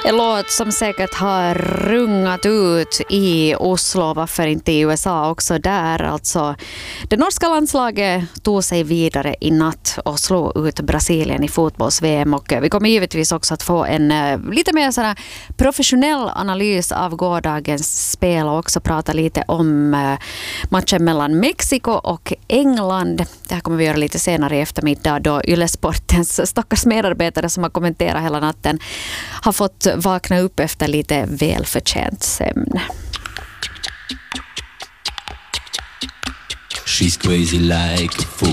En låt som säkert har rungat ut i Oslo, varför inte i USA också där. Alltså, det norska landslaget tog sig vidare i natt och slog ut Brasilien i fotbolls-VM. Och vi kommer givetvis också att få en lite mer sådär professionell analys av gårdagens spel och också prata lite om matchen mellan Mexiko och England. Det här kommer vi göra lite senare i eftermiddag då Yle Sportens stackars medarbetare som har kommenterat hela natten har fått vakna upp efter lite välförtjänt sömn. She's crazy like a fool.